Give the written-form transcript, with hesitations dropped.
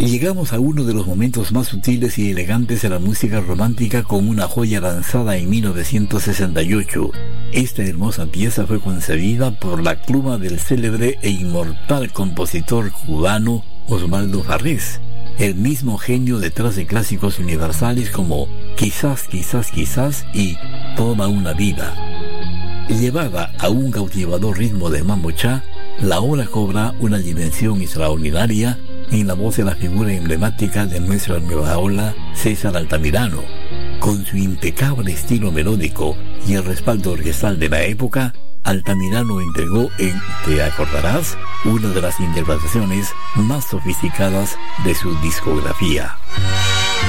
Llegamos a uno de los momentos más sutiles y elegantes de la música romántica con una joya lanzada en 1968. Esta hermosa pieza fue concebida por la pluma del célebre e inmortal compositor cubano Osvaldo Farrés, el mismo genio detrás de clásicos universales como Quizás, quizás, quizás y Toda una vida. Llevada a un cautivador ritmo de mambo cha, la obra cobra una dimensión extraordinaria en la voz de la figura emblemática de nuestra nueva ola, César Altamirano. Con su impecable estilo melódico y el respaldo orquestal de la época, Altamirano entregó en Te acordarás una de las interpretaciones más sofisticadas de su discografía.